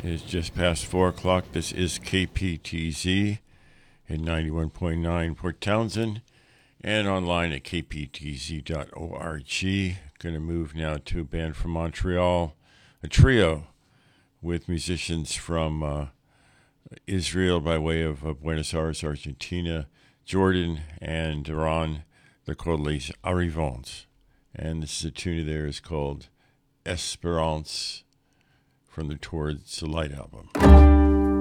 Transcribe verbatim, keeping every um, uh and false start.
It's just past four o'clock. This is K P T Z at ninety-one point nine Port Townsend and online at k p t z dot org. Going to move now to a band from Montreal, a trio with musicians from uh, Israel by way of uh, Buenos Aires, Argentina, Jordan, and Iran. They're called Les Arrivants. And this is a tune of theirs called Espérance from the Towards the Light album.